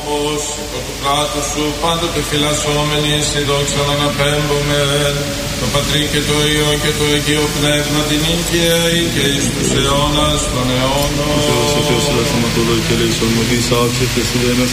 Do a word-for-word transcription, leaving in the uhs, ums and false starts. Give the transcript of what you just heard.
όπως υπό του κράτους σου πάντοτε φυλασσόμενοι σε δόξα να αναπέμπουμε το Πατρί και το Υιό και το Αγίο Πνεύμα την νίκαια και εις τους αιώνας των αιώνων. Ο Θεός, ο Θεός, ελαστηματολόγη και ελέησον μου, δις άξιες και